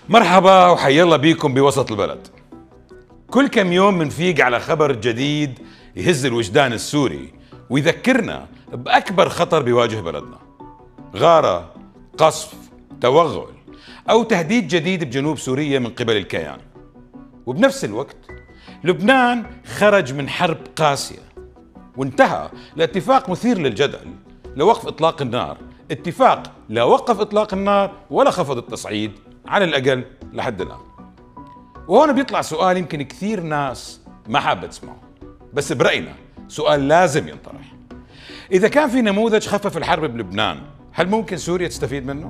مرحبا وحيا الله بيكم بوسط البلد. كل كم يوم منفيق على خبر جديد يهز الوجدان السوري ويذكرنا بأكبر خطر بيواجه بلدنا: غارة، قصف، توغل أو تهديد جديد بجنوب سوريا من قبل الكيان. وبنفس الوقت لبنان خرج من حرب قاسية وانتهى لاتفاق مثير للجدل لوقف إطلاق النار، اتفاق لا وقف إطلاق النار ولا خفض التصعيد على الأقل لحد الآن. وهنا بيطلع سؤال يمكن كثير ناس ما حابة تسمعه، بس برأينا سؤال لازم ينطرح: إذا كان في نموذج خفف الحرب بلبنان، هل ممكن سوريا تستفيد منه؟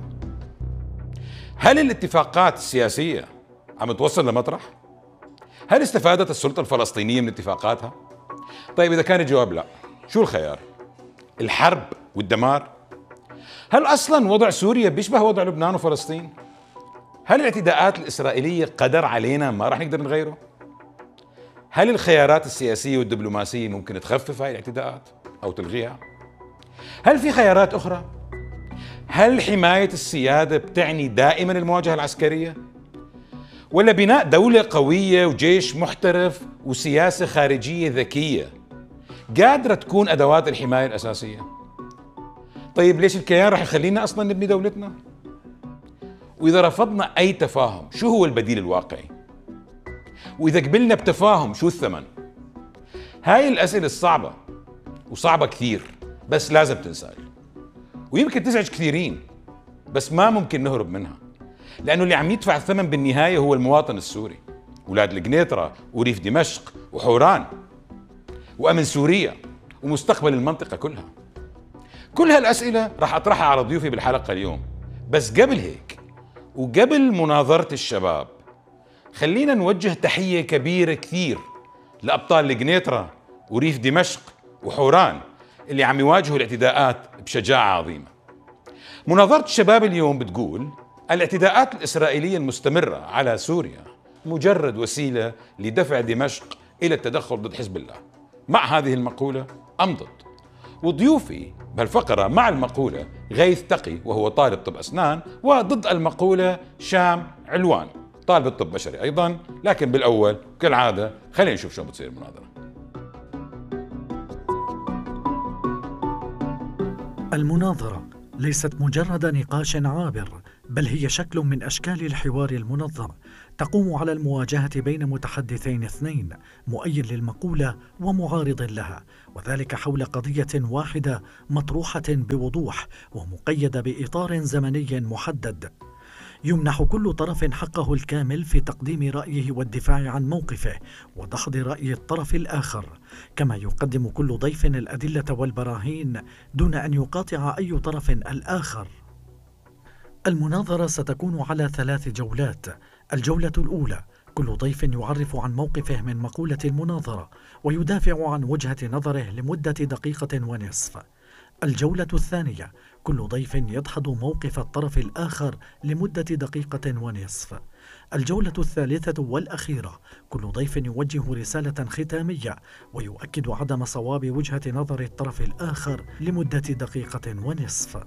هل الاتفاقات السياسية عم توصل لمطرح؟ هل استفادت السلطة الفلسطينية من اتفاقاتها؟ طيب إذا كان الجواب لا، شو الخيار؟ الحرب والدمار؟ هل أصلاً وضع سوريا بيشبه وضع لبنان وفلسطين؟ هل الاعتداءات الإسرائيلية قدر علينا ما راح نقدر نغيره؟ هل الخيارات السياسية والدبلوماسية ممكن تخفف هاي الاعتداءات أو تلغيها؟ هل في خيارات أخرى؟ هل حماية السيادة بتعني دائما المواجهة العسكرية؟ ولا بناء دولة قوية وجيش محترف وسياسة خارجية ذكية قادرة تكون أدوات الحماية الأساسية؟ طيب ليش الكيان راح يخلينا أصلا نبني دولتنا؟ وإذا رفضنا أي تفاهم شو هو البديل الواقعي؟ وإذا قبلنا بتفاهم شو الثمن؟ هاي الأسئلة الصعبة وصعبة كثير، بس لازم تنسأل، ويمكن تزعج كثيرين، بس ما ممكن نهرب منها، لأنه اللي عم يدفع الثمن بالنهاية هو المواطن السوري، أولاد القنيطرة وريف دمشق وحوران وأمن سوريا ومستقبل المنطقة كلها. كل هالأسئلة راح أطرحها على ضيوفي بالحلقة اليوم، بس قبل هيك وقبل مناظرة الشباب خلينا نوجه تحية كبيرة كثير لأبطال القنيطرة وريف دمشق وحوران اللي عم يواجهوا الاعتداءات بشجاعة عظيمة. مناظرة الشباب اليوم بتقول الاعتداءات الإسرائيلية المستمرة على سوريا مجرد وسيلة لدفع دمشق إلى التدخل ضد حزب الله. مع هذه المقولة أم ضد؟ وضيوفي بهالفقرة مع المقولة غيث تقي وهو طالب طب أسنان، وضد المقولة شام علوان طالب طب بشري أيضا. لكن بالأول كالعادة خلينا نشوف شو بتصير المناظرة. المناظرة ليست مجرد نقاش عابر، بل هي شكل من أشكال الحوار المنظم تقوم على المواجهة بين متحدثين اثنين، مؤيد للمقولة ومعارض لها، وذلك حول قضية واحدة مطروحة بوضوح ومقيدة بإطار زمني محدد. يمنح كل طرف حقه الكامل في تقديم رأيه والدفاع عن موقفه ودحض رأي الطرف الآخر، كما يقدم كل ضيف الأدلة والبراهين دون أن يقاطع أي طرف الآخر. المناظرة ستكون على 3 جولات. الجولة الأولى كل ضيف يعرف عن موقفه من مقولة المناظرة ويدافع عن وجهة نظره لمدة دقيقة ونصف. الجولة الثانية كل ضيف يدحض موقف الطرف الآخر لمدة دقيقة ونصف. الجولة الثالثة والأخيرة كل ضيف يوجه رسالة ختامية ويؤكد عدم صواب وجهة نظر الطرف الآخر لمدة دقيقة ونصف.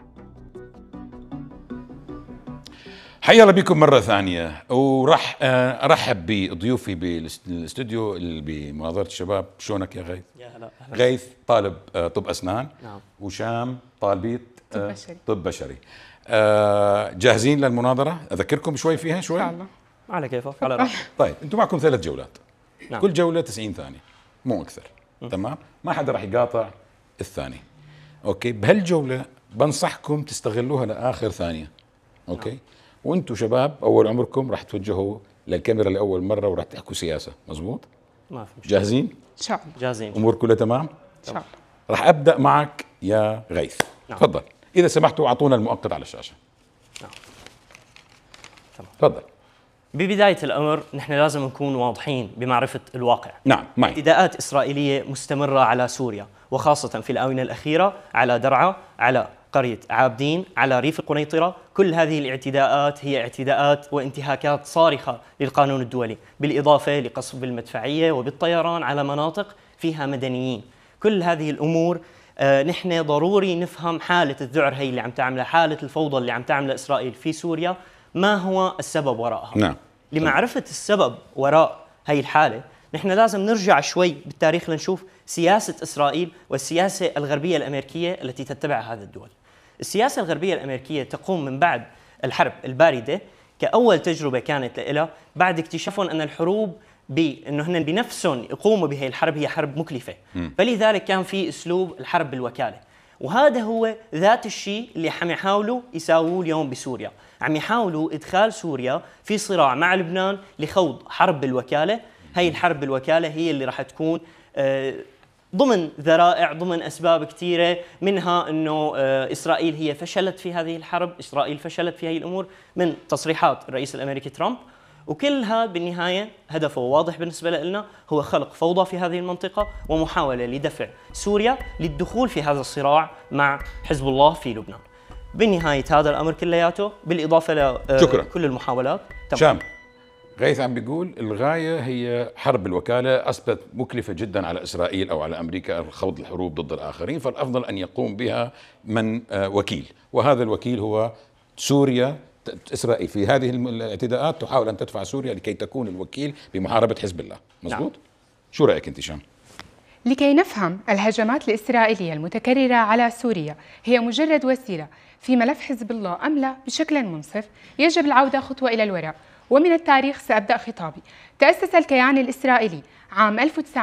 حيا الله بكم مرة ثانية، وراح أرحب بضيوفي بالاستوديو بمناظرة الشباب. شلونك يا غيث؟ يا هلا. غيث طالب طب أسنان. نعم. وشام طالبية طب بشري. جاهزين للمناظرة؟ أذكركم شوي فيها شوي؟ إن شاء الله. على كيفك، على راحتك. طيب أنتم معكم 3 جولات. نعم. كل جولة 90 ثانية مو أكثر. تمام؟ ما حدا راح يقاطع الثاني. أوكي، بهالجولة بنصحكم تستغلوها لآخر ثانية. أوكي؟ نعم. وانتم شباب اول عمركم راح توجهوا للكاميرا لاول مره وراح تحكوا سياسه، مزبوط؟ ما في مشكله. جاهزين؟ ان شاء الله. جاهزين. امور كلها تمام؟ ان شاء الله. راح ابدا معك يا غيث. نعم. تفضل، اذا سمحتوا اعطونا المؤقت على الشاشه. نعم. تفضل. ببدايه الامر نحن لازم نكون واضحين بمعرفه الواقع. نعم، معي. اعتداءات اسرائيليه مستمره على سوريا، وخاصه في الاونه الاخيره على درعا، على قرية عابدين، على ريف القنيطرة. كل هذه الاعتداءات هي اعتداءات وانتهاكات صارخة للقانون الدولي، بالإضافة لقصف بالمدفعية وبالطيران على مناطق فيها مدنيين. كل هذه الأمور نحن ضروري نفهم حالة الذعر هي اللي عم تعملها، حالة الفوضى اللي عم تعملها إسرائيل في سوريا، ما هو السبب وراءها. نعم. لمعرفة السبب وراء هي الحالة نحن لازم نرجع شوي بالتاريخ لنشوف سياسة إسرائيل والسياسة الغربية الأمريكية التي تتبعها هذه الدول. السياسة الغربية الأمريكية تقوم من بعد الحرب الباردة كأول تجربة كانت لها بعد اكتشافهم أن الحروب بأنه هن بنفسهم يقوموا بهي الحرب هي حرب مكلفة. فلذلك كان في أسلوب الحرب بالوكالة، وهذا هو ذات الشيء اللي عم يحاولوا يساووه اليوم بسوريا. عم يحاولوا إدخال سوريا في صراع مع لبنان لخوض حرب بالوكالة. هي الحرب بالوكالة هي اللي راح تكون ضمن ذرائع، ضمن أسباب كثيرة، منها أنه إسرائيل هي فشلت في هذه الحرب، إسرائيل فشلت في هذه الأمور من تصريحات الرئيس الأمريكي ترامب. وكلها بالنهاية هدفه واضح بالنسبة لنا، هو خلق فوضى في هذه المنطقة ومحاولة لدفع سوريا للدخول في هذا الصراع مع حزب الله في لبنان. بنهاية هذا الأمر كلياته بالإضافة لكل المحاولات. شام، غيث عم بيقول الغاية هي حرب الوكالة، أثبت مكلفة جدا على إسرائيل أو على أمريكا خوض الحروب ضد الآخرين، فالأفضل أن يقوم بها من وكيل، وهذا الوكيل هو سوريا. إسرائيل في هذه الاعتداءات تحاول أن تدفع سوريا لكي تكون الوكيل بمحاربة حزب الله. مزبوط؟ نعم. شو رأيك أنت شام؟ لكي نفهم الهجمات الإسرائيلية المتكررة على سوريا هي مجرد وسيلة في ملف حزب الله أم لا بشكل منصف، يجب العودة خطوة إلى الوراء. ومن التاريخ سأبدأ خطابي. تأسس الكيان الإسرائيلي عام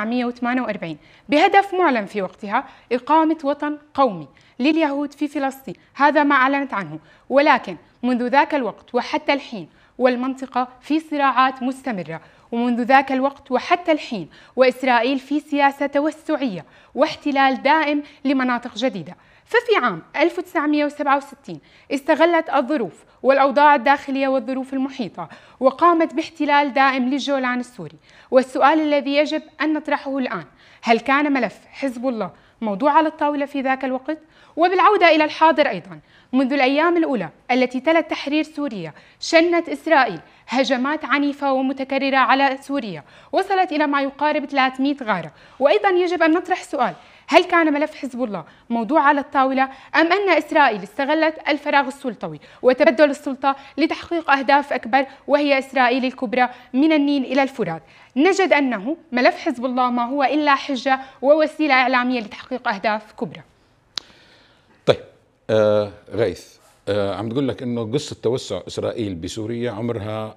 1948 بهدف معلن في وقتها إقامة وطن قومي لليهود في فلسطين، هذا ما أعلنت عنه. ولكن منذ ذاك الوقت وحتى الحين والمنطقة في صراعات مستمرة، ومنذ ذاك الوقت وحتى الحين وإسرائيل في سياسة توسعية واحتلال دائم لمناطق جديدة. ففي عام 1967 استغلت الظروف والأوضاع الداخلية والظروف المحيطة وقامت باحتلال دائم للجولان السوري. والسؤال الذي يجب أن نطرحه الآن، هل كان ملف حزب الله موضوع على الطاولة في ذاك الوقت؟ وبالعودة إلى الحاضر أيضا، منذ الأيام الأولى التي تلت تحرير سوريا شنت إسرائيل هجمات عنيفة ومتكررة على سوريا وصلت إلى ما يقارب 300 غارة. وأيضا يجب أن نطرح سؤال، هل كان ملف حزب الله موضوع على الطاولة أم أن إسرائيل استغلت الفراغ السلطوي وتبدل السلطة لتحقيق أهداف أكبر وهي إسرائيل الكبرى من النيل إلى الفرات؟ نجد أنه ملف حزب الله ما هو إلا حجة ووسيلة إعلامية لتحقيق أهداف كبرى. طيب غيث، عم تقول لك انه قصه توسع اسرائيل بسوريا عمرها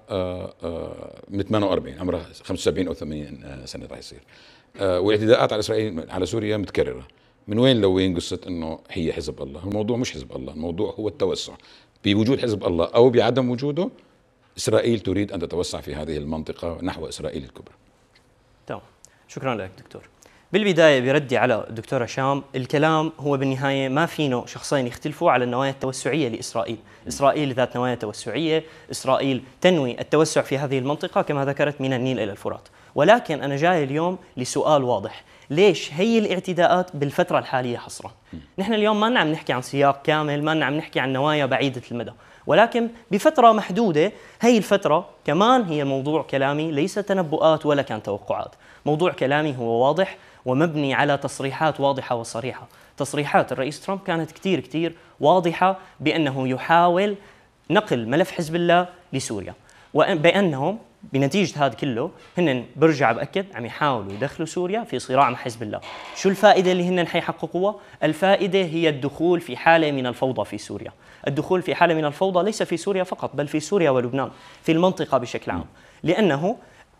من 48، عمرها 75 او 80 سنه راح يصير، واعتداءات على اسرائيل على سوريا متكرره. من وين لوين قصه انه هي حزب الله؟ الموضوع مش حزب الله، الموضوع هو التوسع. بوجود حزب الله او بعدم وجوده، اسرائيل تريد ان تتوسع في هذه المنطقه نحو اسرائيل الكبرى. تمام، شكرا لك دكتور. بالبداية بردي على الدكتور هشام، الكلام هو بالنهاية ما فينه شخصين يختلفوا على النوايا التوسعية لإسرائيل. إسرائيل ذات نوايا توسعية، إسرائيل تنوي التوسع في هذه المنطقة كما ذكرت من النيل إلى الفرات. ولكن أنا جاي اليوم لسؤال واضح، ليش هي الاعتداءات بالفترة الحالية حصرا؟ نحن اليوم ما عم نحكي عن سياق كامل، ما عم نحكي عن نوايا بعيدة المدى، ولكن بفترة محدودة. هي الفترة كمان هي موضوع كلامي، ليس تنبؤات ولا كان توقعات. موضوع كلامي هو واضح ومبني على تصريحات واضحة وصريحة. تصريحات الرئيس ترامب كانت كتير واضحة بأنه يحاول نقل ملف حزب الله لسوريا، وبأنهم بنتيجة هذا كله هن برجع بأكد عم يحاولوا يدخلوا سوريا في صراع مع حزب الله. شو الفائدة اللي هن حيحققوها؟ الفائدة هي الدخول في حالة من الفوضى في سوريا. الدخول في حالة من الفوضى ليس في سوريا فقط، بل في سوريا ولبنان، في المنطقة بشكل عام، لأنه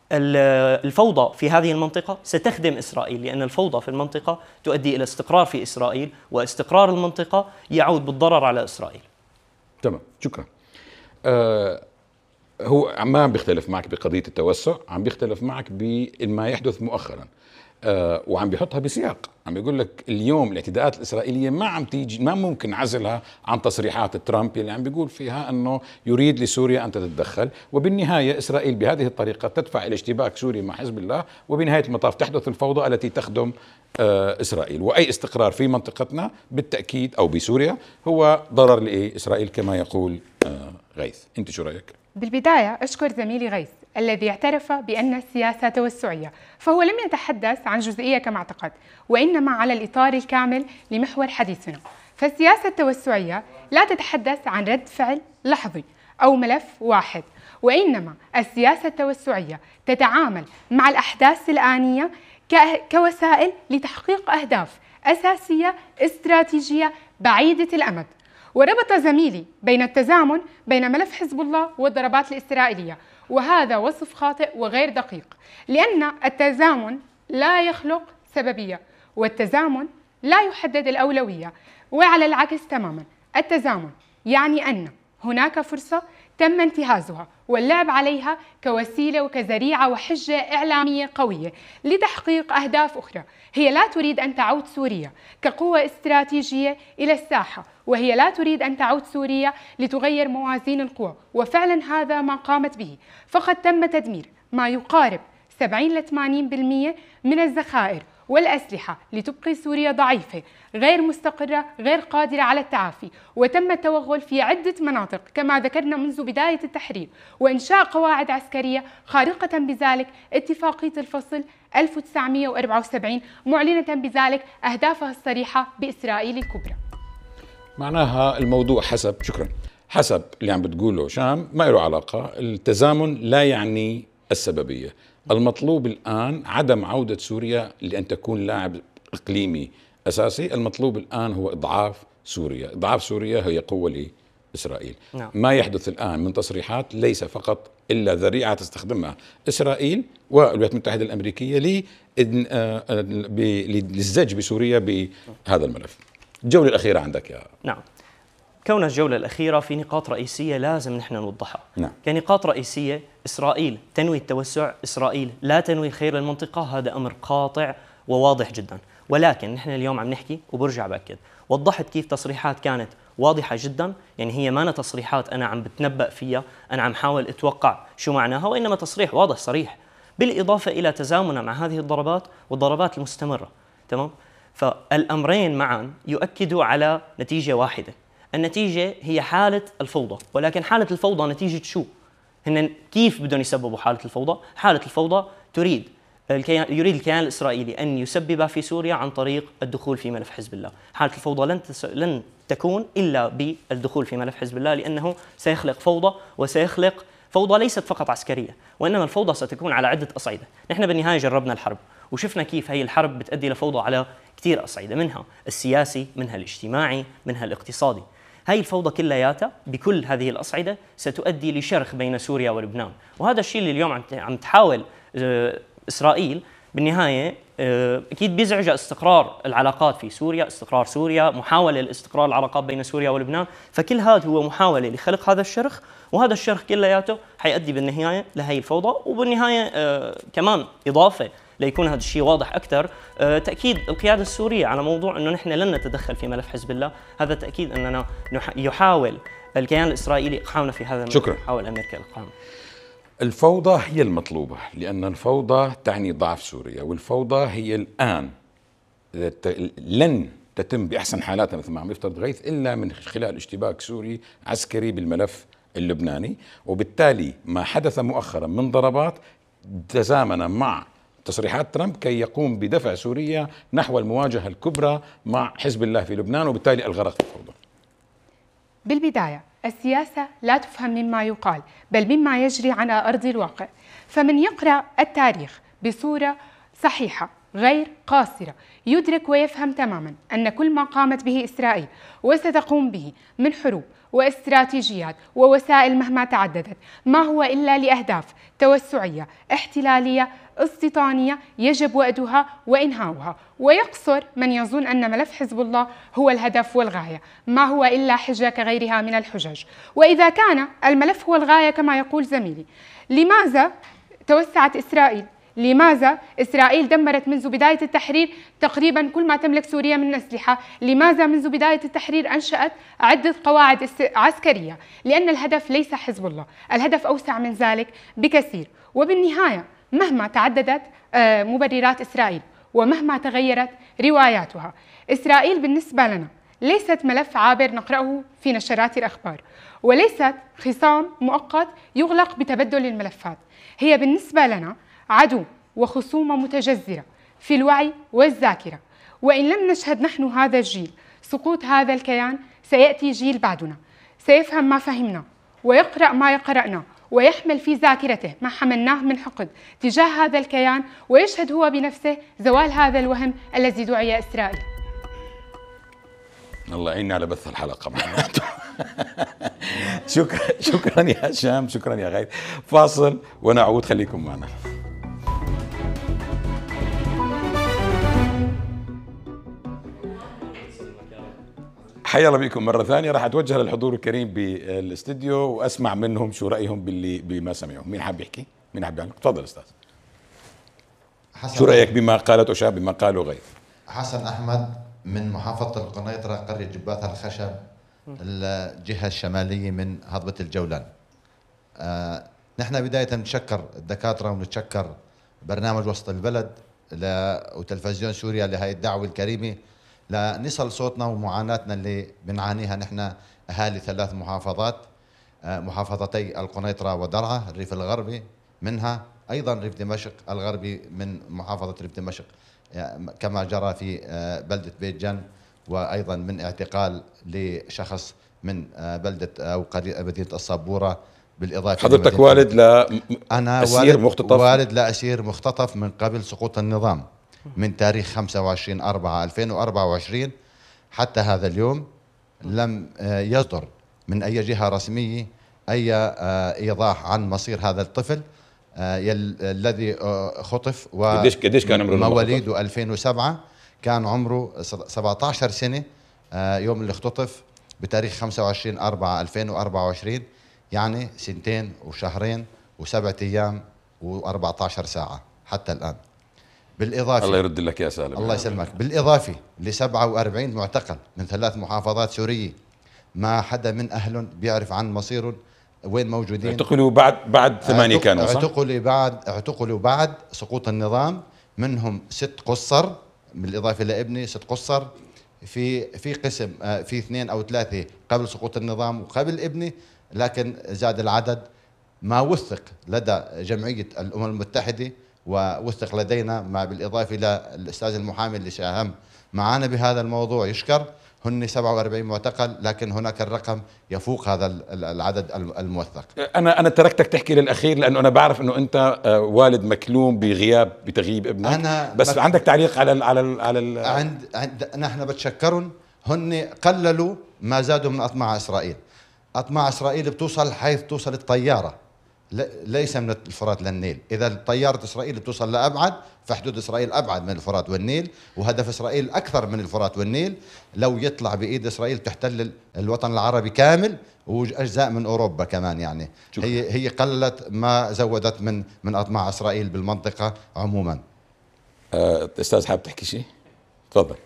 الفوضى في هذه المنطقة ستخدم إسرائيل، لأن الفوضى في المنطقة تؤدي إلى استقرار في إسرائيل، واستقرار المنطقة يعود بالضرر على إسرائيل. تمام، شكرا. هو ما عم بيختلف معك بقضية التوسع، عم بيختلف معك بما يحدث مؤخرا، وعم بيحطها بسياق. عم يقول لك اليوم الاعتداءات الإسرائيلية ما عم تيجي، ما ممكن عزلها عن تصريحات ترامب اللي عم بيقول فيها أنه يريد لسوريا أن تتدخل، وبالنهاية إسرائيل بهذه الطريقة تدفع إلى اشتباك سوريا مع حزب الله، وبنهاية المطاف تحدث الفوضى التي تخدم إسرائيل. وأي استقرار في منطقتنا بالتأكيد أو بسوريا هو ضرر لإسرائيل كما يقول غيث. أنت شو رأيك؟ بالبداية أشكر زميلي غيث الذي اعترف بأن السياسة توسعية، فهو لم يتحدث عن جزئية كما اعتقد، وإنما على الإطار الكامل لمحور حديثنا. فالسياسة التوسعية لا تتحدث عن رد فعل لحظي أو ملف واحد، وإنما السياسة التوسعية تتعامل مع الأحداث الآنية كوسائل لتحقيق أهداف أساسية استراتيجية بعيدة الأمد. وربط زميلي بين التزامن بين ملف حزب الله والضربات الإسرائيلية، وهذا وصف خاطئ وغير دقيق، لأن التزامن لا يخلق سببية، والتزامن لا يحدد الأولوية، وعلى العكس تماما. التزامن يعني أن هناك فرصة تم انتهازها واللعب عليها كوسيلة وكذريعة وحجة إعلامية قوية لتحقيق أهداف أخرى. هي لا تريد أن تعود سوريا كقوة استراتيجية إلى الساحة، وهي لا تريد أن تعود سوريا لتغير موازين القوى، وفعلا هذا ما قامت به. فقد تم تدمير ما يقارب 70 ل 80% من الذخائر والأسلحة لتبقي سوريا ضعيفة، غير مستقرة، غير قادرة على التعافي، وتم التوغل في عدة مناطق كما ذكرنا منذ بداية التحرير، وإنشاء قواعد عسكرية خارقة بذلك اتفاقية الفصل 1974 معلنة بذلك أهدافها الصريحة بإسرائيل الكبرى. معناها الموضوع حسب اللي عم بتقوله شام ما له علاقة. التزامن لا يعني السببية. المطلوب الآن عدم عودة سوريا لأن تكون لاعب إقليمي أساسي. المطلوب الآن هو إضعاف سوريا. إضعاف سوريا هي قوة لإسرائيل. نعم. ما يحدث الآن من تصريحات ليس فقط إلا ذريعة تستخدمها إسرائيل والولايات المتحدة الأمريكية للزج بسوريا بهذا الملف. الجولة الأخيرة عندك يا نعم. كون الجولة الأخيرة في نقاط رئيسية لازم نحن نوضحها. نعم. كنقاط رئيسية، إسرائيل تنوي التوسع، إسرائيل لا تنوي خير للمنطقة، هذا أمر قاطع وواضح جدا. ولكن نحن اليوم عم نحكي وبرجع بأكد، وضحت كيف تصريحات كانت واضحة جدا، يعني هي ما تصريحات أنا عم بتنبأ فيها، أنا عم حاول أتوقع شو معناها، وإنما تصريح واضح صريح، بالإضافة إلى تزامنها مع هذه الضربات والضربات المستمرة. تمام؟ فالأمرين معا يؤكدوا على نتيجة واحدة. النتيجة هي حالة الفوضى، ولكن حالة الفوضى نتيجة شو؟ هن كيف بدهم يسببوا حالة الفوضى؟ حالة الفوضى يريد الكيان الإسرائيلي أن يسبب في سوريا عن طريق الدخول في ملف حزب الله. حالة الفوضى لن تكون إلا بالدخول في ملف حزب الله، لأنه سيخلق فوضى، وسيخلق فوضى ليست فقط عسكرية، وإنما الفوضى ستكون على عدة أصعدة. نحن بالنهاية جربنا الحرب وشفنا كيف هي الحرب بتؤدي لفوضى على كثير أصعدة، منها السياسي، منها الاجتماعي، منها الاقتصادي. هاي الفوضى كلياتها بكل هذه الأصعدة ستؤدي لشرخ بين سوريا ولبنان، وهذا الشيء اللي اليوم عم تحاول إسرائيل بالنهاية أكيد بيزعج استقرار العلاقات في سوريا، استقرار سوريا، محاولة لاستقرار العلاقات بين سوريا ولبنان. فكل هذا هو محاولة لخلق هذا الشرخ، وهذا الشرخ كلياته حيؤدي بالنهاية لهي الفوضى. وبالنهاية كمان إضافة ليكون هذا الشيء واضح أكثر، تأكيد القيادة السورية على موضوع أنه نحن لن نتدخل في ملف حزب الله، هذا تأكيد أننا يحاول الكيان الإسرائيلي إقحامنا في هذا الملف. شكرا. يحاول أمريكا إقحامنا. الفوضى هي المطلوبة، لأن الفوضى تعني ضعف سوريا، والفوضى هي الآن لن تتم بأحسن حالاتها مثل ما عم يفترض غيث إلا من خلال اشتباك سوري عسكري بالملف اللبناني. وبالتالي ما حدث مؤخرا من ضربات تزامن مع تصريحات ترامب كي يقوم بدفع سوريا نحو المواجهة الكبرى مع حزب الله في لبنان، وبالتالي الغرق في الفوضى. بالبداية السياسة لا تفهم مما يقال، بل مما يجري على أرض الواقع. فمن يقرأ التاريخ بصورة صحيحة غير قاصرة يدرك ويفهم تماما أن كل ما قامت به إسرائيل وستقوم به من حروب واستراتيجيات ووسائل مهما تعددت ما هو إلا لأهداف توسعية احتلالية استيطانية يجب وأدها وإنهاؤها. ويقصر من يظن أن ملف حزب الله هو الهدف والغاية، ما هو إلا حجة كغيرها من الحجج. وإذا كان الملف هو الغاية كما يقول زميلي، لماذا توسعت إسرائيل؟ لماذا إسرائيل دمرت منذ بداية التحرير تقريبا كل ما تملك سوريا من أسلحة؟ لماذا منذ بداية التحرير أنشأت عدة قواعد عسكرية؟ لأن الهدف ليس حزب الله، الهدف أوسع من ذلك بكثير. وبالنهاية مهما تعددت مبررات إسرائيل ومهما تغيرت رواياتها، إسرائيل بالنسبة لنا ليست ملف عابر نقرأه في نشرات الأخبار، وليست خصام مؤقت يغلق بتبدل الملفات. هي بالنسبة لنا عدو وخصومة متجذرة في الوعي والذاكرة. وإن لم نشهد نحن هذا الجيل سقوط هذا الكيان، سيأتي جيل بعدنا سيفهم ما فهمنا ويقرأ ما يقرأنا ويحمل في ذاكرته ما حملناه من حقد تجاه هذا الكيان، ويشهد هو بنفسه زوال هذا الوهم الذي دعي إسرائيل. الله يعيننا على بث الحلقة معناته. شكرا يا هشام، شكرا يا غايد. فاصل ونعود، خليكم معنا. حيا الله بكم مرة ثانية. راح أتوجه للحضور الكريم بالاستديو وأسمع منهم شو رأيهم بما سمعوا. مين حاب يحكي؟ مين حاب يعلق؟ تفضل أستاذ. شو رأيك بما قالت أشاب بما قالوا غير؟ حسن أحمد من محافظة القنيطرة، قرية جبات الخشب، الجهة الشمالية من هضبة الجولان. نحن بداية نتشكر الدكاترة ونتشكر برنامج وسط البلد وتلفزيون سوريا لهي الدعوة الكريمة لنصل صوتنا ومعاناتنا اللي بنعانيها نحن أهالي 3 محافظات، محافظتي القنيطرة ودرعا، الريف الغربي منها، أيضا ريف دمشق الغربي من محافظة ريف دمشق، كما جرى في بلدة بيت جن، وأيضا من اعتقال لشخص من بلدة أو مدينة الصبورة. بالإضافة حضرتك والد لأسير مختطف؟ والد لأسير مختطف من قبل سقوط النظام من تاريخ 25/4/2024 حتى هذا اليوم لم يصدر من أي جهة رسمية أي إيضاح عن مصير هذا الطفل الذي خطف. قديش كان عمره؟ مواليده 2007، كان عمره 17 سنة يوم اللي اختطف بتاريخ 25/4/2024، يعني 2 وشهرين و7 أيام و14 ساعة حتى الآن. بالإضافة الله يرد لك يا سالم، الله يسلمك. بالإضافة ل 47 معتقل من 3 محافظات سورية، ما حدا من أهلهم بيعرف عن مصيرهم وين موجودين. اعتقلوا بعد 8 كانوا صح؟ اعتقلوا بعد سقوط النظام، منهم 6 قُصّر بالإضافة لابني 6 قُصّر، في قسم في 2 أو 3 قبل سقوط النظام وقبل ابني، لكن زاد العدد. ما وثق لدى جمعية الأمم المتحدة ووثق لدينا، ما بالإضافة للأستاذ المحامي اللي ساهم معنا بهذا الموضوع يشكر، هن 47 معتقل، لكن هناك الرقم يفوق هذا العدد الموثق. أنا تركتك تحكي للأخير لأنه أنا بعرف أنه أنت والد مكلوم بتغييب ابنك، بس عندك تعليق على نحن بتشكرهم، هن قللوا ما زادوا من أطماع إسرائيل. أطماع إسرائيل بتوصل حيث توصل الطيارة، ليس من الفرات للنيل. إذا طيارة إسرائيل بتوصل لأبعد، فحدود إسرائيل أبعد من الفرات والنيل، وهدف إسرائيل أكثر من الفرات والنيل. لو يطلع بإيد إسرائيل تحتل الوطن العربي كامل وأجزاء من أوروبا كمان. يعني هي قلت ما زودت من أطماع إسرائيل بالمنطقة عموما. أستاذ حاب تحكي شيء؟ تفضل.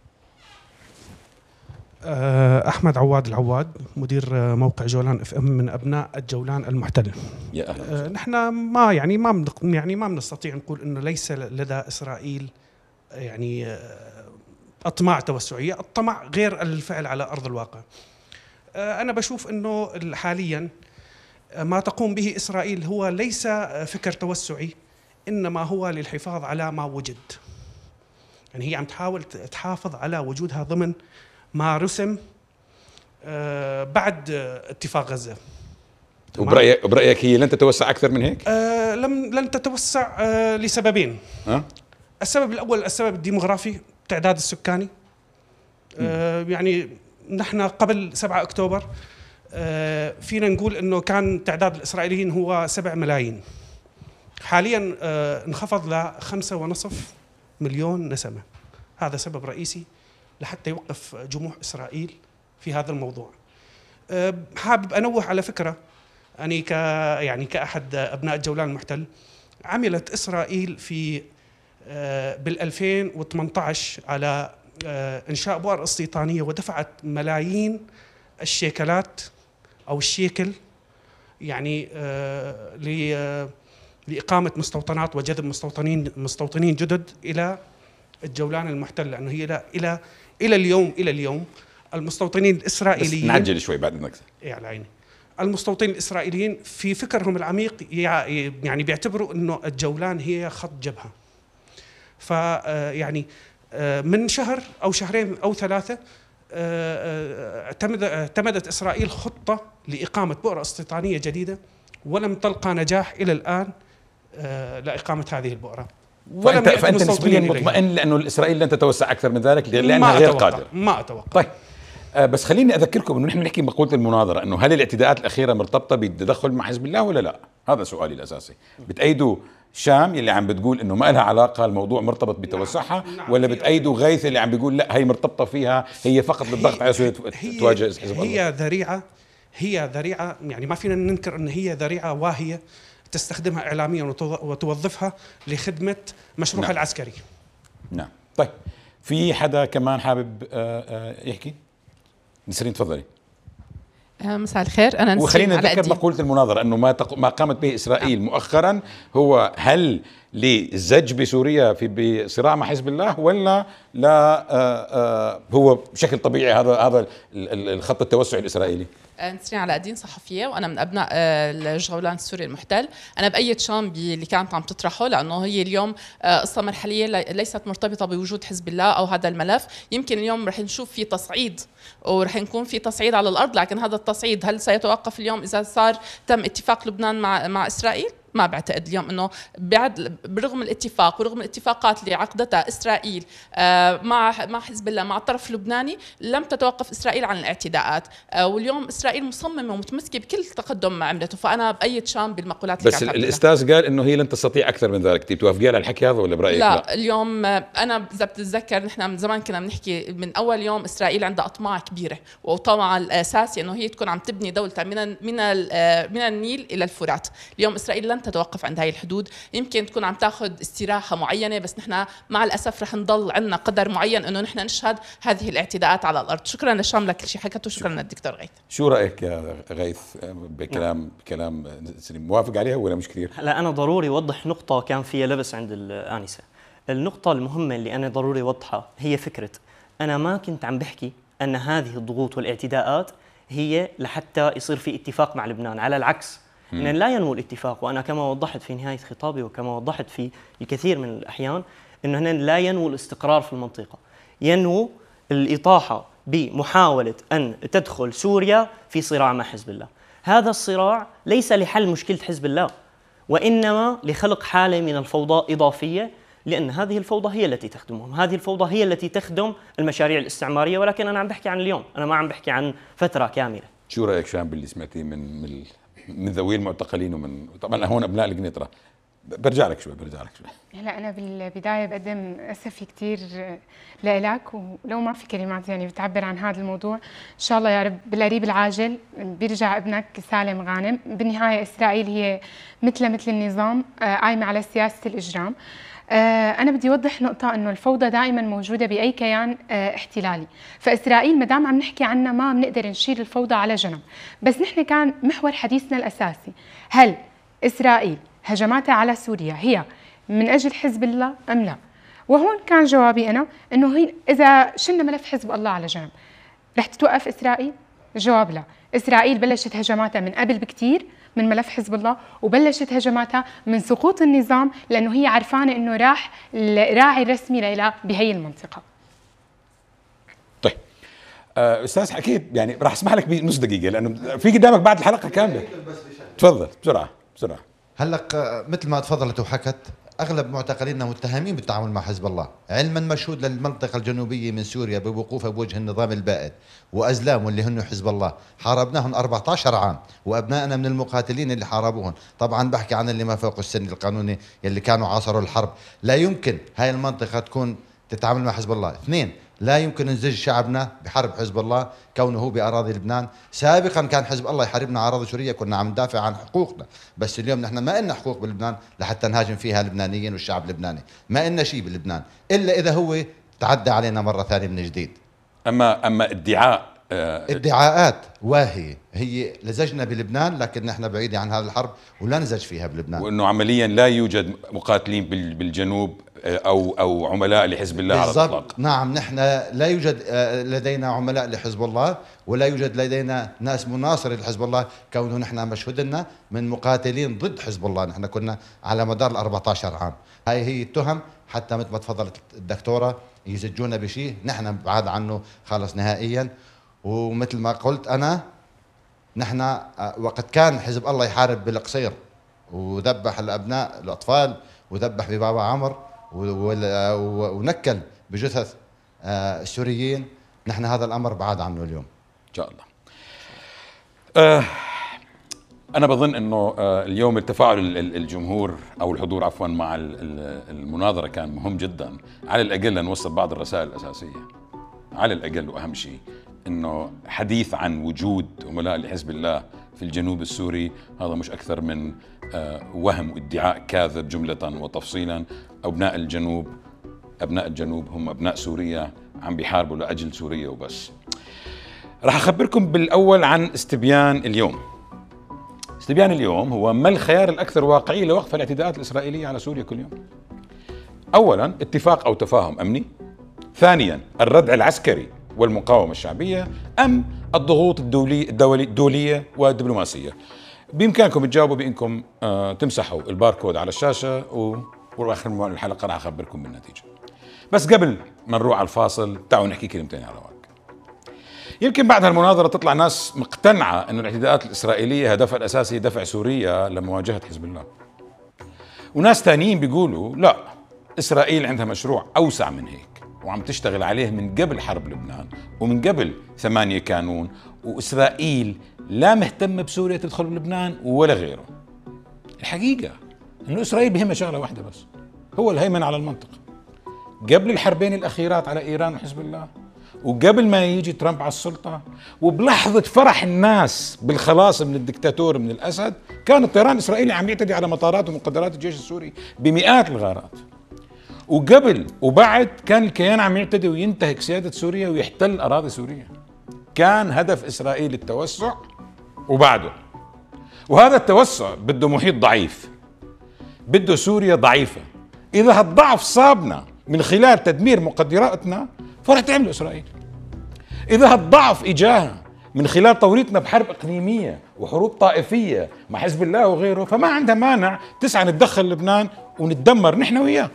أحمد عواد العواد، مدير موقع جولان FM من أبناء الجولان المحتل. يا أهلا. نحن ما بنستطيع نقول إنه ليس لدى إسرائيل يعني أطماع توسعية. الطمع غير الفعل على أرض الواقع. أنا بشوف إنه حاليا ما تقوم به إسرائيل هو ليس فكر توسعي، إنما هو للحفاظ على ما وجد. يعني هي عم تحاول تحافظ على وجودها ضمن ما رسم بعد اتفاق غزة. وبرأيك هي لن تتوسع أكثر من هيك؟ لن تتوسع لسببين. السبب الأول السبب الديموغرافي، التعداد السكاني. يعني نحن قبل 7 أكتوبر فينا نقول أنه كان تعداد الإسرائيليين هو 7 ملايين، حاليا انخفض ل 5.5 مليون نسمة. هذا سبب رئيسي لحتى يوقف جموح إسرائيل في هذا الموضوع. حابب أنوه على فكرة، يعني كأحد أبناء الجولان المحتل، عملت إسرائيل في بال2018 على إنشاء بؤر استيطانية، ودفعت ملايين الشيكلات أو الشيكل يعني لإقامة مستوطنات وجذب مستوطنين جدد إلى الجولان المحتل، لأنه هي إلى اليوم المستوطنين الإسرائيليين، بس نعجل شوي بعد المكتب على عيني. المستوطنين الإسرائيليين في فكرهم العميق يعني بيعتبروا إنه الجولان هي خط جبهة. فيعني من شهر أو شهرين أو 3 اعتمدت إسرائيل خطة لإقامة بؤرة استيطانية جديدة، ولم تلقى نجاح إلى الآن لإقامة هذه البؤرة. فأنت نسبيا مطمئن لأنه إسرائيل لن تتوسع أكثر من ذلك لأنها غير قادرة؟ ما أتوقع. طيب بس خليني أذكركم أنه نحن نحكي مقولة المناظرة، أنه هل الاعتداءات الأخيرة مرتبطة بالتدخل مع حزب الله ولا لا؟ هذا سؤالي الأساسي. بتأيدوا شام اللي عم بتقول انه ما لها علاقه الموضوع مرتبط بتوسعها، ولا بتأيدوا غيث اللي عم بيقول لا هي مرتبطه فيها، هي فقط للضغط على سوريا تواجه حزب الله؟ هي ذريعه يعني ما فينا ننكر ان هي ذريعه واهيه تستخدمها اعلاميا وتوظفها لخدمه مشروعها العسكري. نعم. طيب في حدا كمان حابب يحكي؟ نسرين تفضلي. مساء الخير، أنا وخلينا نذكر مقولة المناظرة أنه ما قامت به إسرائيل مؤخرا هو هل للزج بسوريا في بصراع مع حزب الله، ولا لا هو بشكل طبيعي هذا الخط التوسع الإسرائيلي؟ نسرين علاء الدين، صحفية، وأنا من أبناء الجولان السوري المحتل. أنا بأيد شام اللي كانت عم تطرحه، لأنه هي اليوم قصة مرحلية ليست مرتبطة بوجود حزب الله أو هذا الملف. يمكن اليوم رح نشوف في تصعيد ورح يكون في تصعيد على الأرض، لكن هذا التصعيد هل سيتوقف اليوم إذا تم اتفاق لبنان مع إسرائيل؟ ما بعتقد اليوم انه برغم الاتفاق ورغم الاتفاقات اللي عقدتها اسرائيل مع حزب الله مع الطرف اللبناني، لم تتوقف اسرائيل عن الاعتداءات، واليوم اسرائيل مصممه ومتمسكه بكل تقدم ما عملته. فانا بايد شام بالمقولات اللي بس الاستاذ قال انه هي لن تستطيع اكثر من ذلك، بتوافقي على الحكي هذا ولا برايك لا؟ اليوم انا اذا بتتذكر نحن من زمان كنا بنحكي من اول يوم اسرائيل عندها اطماع كبيره، وطمعها الاساسي انه هي تكون عم تبني دولتها من النيل الى الفرات. اليوم اسرائيل لن تتوقف عند هاي الحدود، يمكن تكون عم تاخذ استراحه معينه، بس نحن مع الاسف رح نضل عندنا قدر معين انه نحن نشهد هذه الاعتداءات على الارض. شكرا لشام لكل شيء حكته، شكرا للدكتور غيث. شو رايك يا غيث بكلام سليم، موافق عليها ولا مش كثير؟ لا، انا ضروري اوضح نقطه كان فيها لبس عند الانسه. النقطه المهمه اللي انا ضروري اوضحها هي فكره انا ما كنت عم بحكي ان هذه الضغوط والاعتداءات هي لحتى يصير في اتفاق مع لبنان، على العكس إن لا ينمو الاتفاق. وأنا كما وضحت في نهاية خطابي وكما وضحت في الكثير من الأحيان إنه هنا لا ينمو الاستقرار في المنطقة، ينمو الإطاحة بمحاولة أن تدخل سوريا في صراع مع حزب الله. هذا الصراع ليس لحل مشكلة حزب الله، وإنما لخلق حالة من الفوضى إضافية، لأن هذه الفوضى هي التي تخدمهم، هذه الفوضى هي التي تخدم المشاريع الاستعمارية. ولكن أنا عم بحكي عن اليوم، أنا ما عم بحكي عن فترة كاملة. شو رأيك شام باللي سمعتيه من ذوي المعتقلين ومن طبعا هون ابناء القنيطره؟ برجع لك شوي. هلا انا بالبدايه بقدم اسفي كثير لك، ولو ما في كلمات يعني بتعبر عن هذا الموضوع. ان شاء الله يا رب بالقريب العاجل بيرجع ابنك سالم غانم. بالنهايه اسرائيل هي مثل النظام قايمه على سياسه الاجرام. أنا بدي أوضح نقطة، إنه الفوضى دائما موجودة بأي كيان احتلالي، فإسرائيل مدام عم نحكي عنها ما بنقدر نشيل الفوضى على جنب. بس نحن كان محور حديثنا الأساسي هل إسرائيل هجماتها على سوريا هي من أجل حزب الله أم لا؟ وهون كان جوابي أنا إنه هي إذا شلنا ملف حزب الله على جنب رح تتوقف إسرائيل؟ الجواب لا. إسرائيل بلشت هجماتها من قبل بكتير من ملف حزب الله، وبلشت هجماتها من سقوط النظام، لأنه هي عرفانة أنه راح الراعي الرسمي لها بهي المنطقة. طيب أستاذ أكيد يعني راح أسمح لك بنص دقيقة لأنه في قدامك بعد الحلقة كاملة. تفضل بسرعة. هلق مثل ما تفضلت وحكت، اغلب معتقلينا متهمين بالتعامل مع حزب الله، علما مشهود للمنطقه الجنوبيه من سوريا بوقوفها بوجه النظام البائد وازلامه اللي هن حزب الله. حاربناهم 14 عام، وابنائنا من المقاتلين اللي حاربوهم. طبعا بحكي عن اللي ما فوق السن القانوني يلي كانوا عاصروا الحرب. لا يمكن هاي المنطقه تكون تتعامل مع حزب الله. اثنين، لا يمكن نزج شعبنا بحرب حزب الله كونه هو بأراضي لبنان. سابقا كان حزب الله يحاربنا على أراضي سوريا، كنا عم ندافع عن حقوقنا، بس اليوم نحن ما لنا حقوق بلبنان لحتى نهاجم فيها اللبنانيين والشعب اللبناني. ما لنا شيء بلبنان إلا إذا هو تعدى علينا مرة ثانية من جديد. أما ادعاءات واهية هي لزجنا بلبنان، لكن نحن بعيدة عن هذه الحرب ولا نزج فيها بلبنان. وإنه عمليا لا يوجد مقاتلين بالجنوب أو عملاء لحزب الله على الإطلاق. نعم، نحن لا يوجد لدينا عملاء لحزب الله، ولا يوجد لدينا ناس مناصرة لحزب الله، كونه نحن مشهود لنا من مقاتلين ضد حزب الله. نحن كنا على مدار 14 عام. هاي هي التهم، حتى مثل ما تفضلت الدكتورة يزجونا بشيء نحن بعاد عنه خلص نهائيا. ومثل ما قلت أنا، نحن وقت كان حزب الله يحارب بالقصير وذبح الأبناء الأطفال وذبح ببابا عمر ونكل بجثث السوريين، نحن هذا الأمر بعاد عنه اليوم إن شاء الله. أنا بظن أنه اليوم التفاعل الجمهور أو الحضور عفوا مع المناظرة كان مهم جدا، على الأقل لنوصل بعض الرسائل الأساسية. على الأقل وأهم شيء أنه حديث عن وجود عملاء لحزب الله في الجنوب السوري هذا مش أكثر من وهم وادعاء كاذب جملة وتفصيلا. أبناء الجنوب هم أبناء سوريا عم بيحاربوا لأجل سوريا وبس. راح أخبركم بالأول عن استبيان اليوم. استبيان اليوم هو ما الخيار الأكثر واقعي لوقف الاعتداءات الإسرائيلية على سوريا كل يوم. أولا اتفاق أو تفاهم أمني. ثانيا الردع العسكري والمقاومة الشعبية أم الضغوط الدولية والدبلوماسية. بإمكانكم تجاوبوا بإنكم تمسحوا الباركود على الشاشة وآخر الحلقة راح أخبركم بالنتيجة. بس قبل ما نروح على الفاصل تعالوا نحكي كلمتين على رواق. يمكن بعد هالمناظرة تطلع ناس مقتنعة أن الاعتداءات الإسرائيلية هدفها الأساسي دفع سوريا لمواجهة حزب الله، وناس تانيين بيقولوا لا، إسرائيل عندها مشروع أوسع من هيك وعم تشتغل عليه من قبل حرب لبنان ومن قبل 8 كانون، وإسرائيل لا مهتمة بسوريا تدخل بلبنان ولا غيره. الحقيقة أنه إسرائيل بهمها شغلة واحدة بس، هو الهيمنة على المنطقة. قبل الحربين الأخيرات على إيران وحزب الله، وقبل ما يجي ترامب على السلطة، وبلحظة فرح الناس بالخلاص من الدكتاتور من الأسد، كان الطيران الإسرائيلي عم يعتدي على مطارات ومقدرات الجيش السوري بمئات الغارات. وقبل وبعد كان الكيان عم يعتدي وينتهك سيادة سوريا ويحتل أراضي سوريا. كان هدف إسرائيل التوسع وبعده، وهذا التوسع بده محيط ضعيف، بده سوريا ضعيفة. إذا هالضعف صابنا من خلال تدمير مقدراتنا فرح تعمل إسرائيل. إذا هالضعف إجاها من خلال توريطنا بحرب إقليمية وحروب طائفية مع حزب الله وغيره، فما عندها مانع تسعى نتدخل لبنان ونتدمر نحن وياه.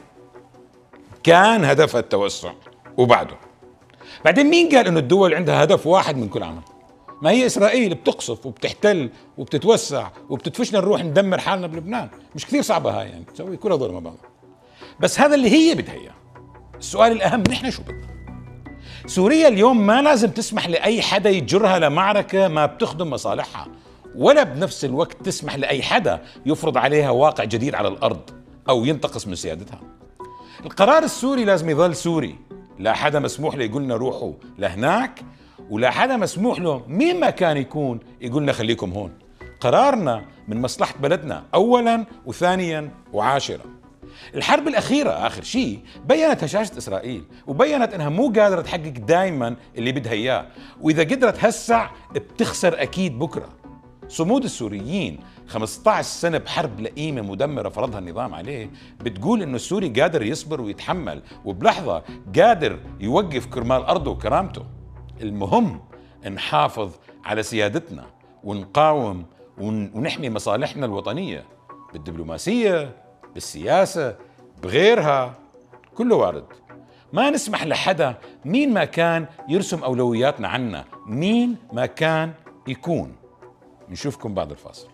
كان هدفها التوسع وبعده. بعدين مين قال إنه الدول عندها هدف واحد من كل عمل؟ ما هي إسرائيل بتقصف وبتحتل وبتتوسع وبتدفشنا نروح ندمر حالنا بلبنان. مش كثير صعبة هاي يعني تسوي كل هذول مع بعض. بس هذا اللي هي بدها إياه. السؤال الأهم نحن شو بدنا؟ سوريا اليوم ما لازم تسمح لأي حدا يجرها لمعركة ما بتخدم مصالحها، ولا بنفس الوقت تسمح لأي حدا يفرض عليها واقع جديد على الأرض أو ينتقص من سيادتها. القرار السوري لازم يظل سوري، لا حدا مسموح له يقولنا روحوا لهناك، ولا حدا مسموح له مين ما كان يكون يقولنا خليكم هون. قرارنا من مصلحة بلدنا أولا وثانيا وعاشرا. الحرب الأخيرة آخر شيء بيّنت هشاشة إسرائيل، وبيّنت أنها مو قادرة تحقق دايما اللي بدها إياه، وإذا قدرت هسع بتخسر أكيد بكرة. صمود السوريين 15 سنة بحرب لئيمة مدمرة فرضها النظام عليه بتقول إنه السوري قادر يصبر ويتحمل، وبلحظة قادر يوقف كرمال أرضه وكرامته. المهم نحافظ على سيادتنا ونقاوم ونحمي مصالحنا الوطنية بالدبلوماسية، بالسياسة، بغيرها، كله وارد. ما نسمح لحدا مين ما كان يرسم أولوياتنا عنا، مين ما كان يكون. نشوفكم بعد الفاصل.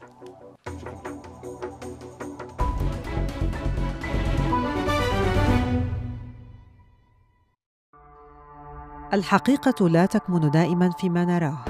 الحقيقة لا تكمن دائما فيما نراه،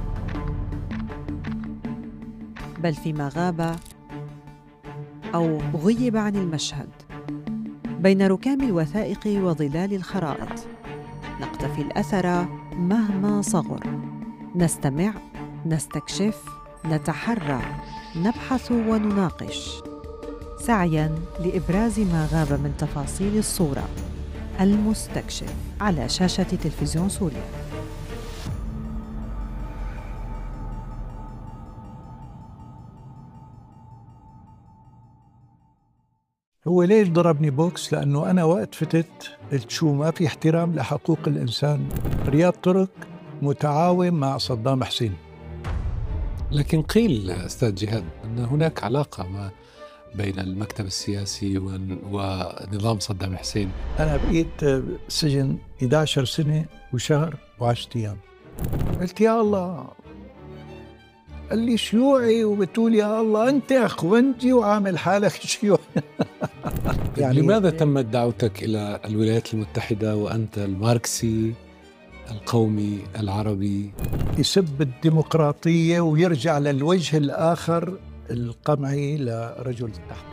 بل فيما غاب أو غيب عن المشهد. بين ركام الوثائق وظلال الخرائط نقتفي الأثر مهما صغر، نستمع، نستكشف، نتحرى، نبحث ونناقش، سعياً لإبراز ما غاب من تفاصيل الصورة. المستكشف على شاشة تلفزيون سوريا. هو ليش ضربني بوكس؟ لأنه أنا وقت فتت قلت شو ما في احترام لحقوق الإنسان. رياض ترك متعاون مع صدام حسين. لكن قيل أستاذ جهاد أن هناك علاقة بين المكتب السياسي ونظام صدام حسين. أنا بقيت سجن 11 سنة وشهر و10 أيام. قلت يا الله، قال لي شيوعي وبتقول يا الله أنت أخوانجي وعامل حالك شيوعي. يعني لماذا تمت دعوتك إلى الولايات المتحدة وأنت الماركسي القومي العربي؟ يسب الديمقراطية ويرجع للوجه الآخر القمعي لرجل التحت.